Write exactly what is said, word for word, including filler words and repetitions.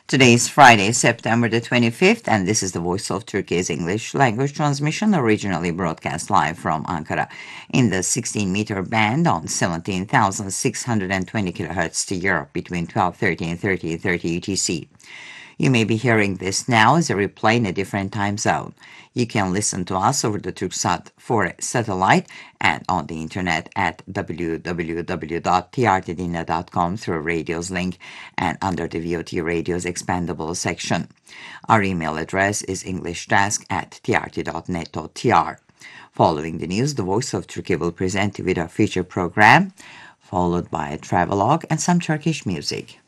Today is Friday, September the twenty-fifth, and this is the Voice of Turkey's English language transmission, originally broadcast live from Ankara in the sixteen meter band on seventeen thousand six hundred twenty kilohertz to Europe between twelve thirty and thirteen thirty U T C. You may be hearing this now as a replay in a different time zone. You can listen to us over the Turksat four satellite and on the internet at w w w dot t r t dinle dot com through Radio's link and under the V O T Radio's expandable section. Our email address is englishdesk at t r t dot net dot t r. Following the news, the Voice of Turkey will present you with our feature program, followed by a travelogue and some Turkish music.